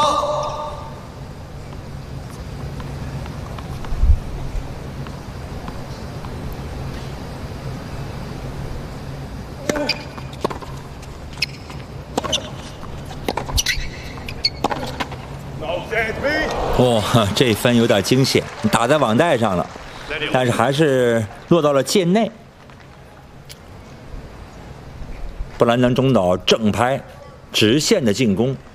报。 哇，这一分有点惊险，打在网带上了，但是还是落到了界内。布兰登中岛正拍，直线的进攻。